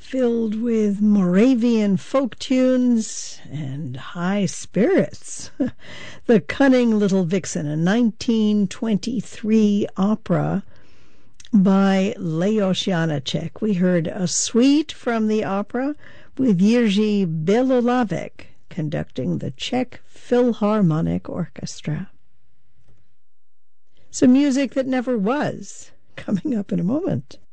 filled with Moravian folk tunes and high spirits. The Cunning Little Vixen, a 1923 opera by Leos Janáček. We heard a suite from the opera with Jiří Belohlavek conducting the Czech Philharmonic Orchestra. Some music that never was, coming up in a moment.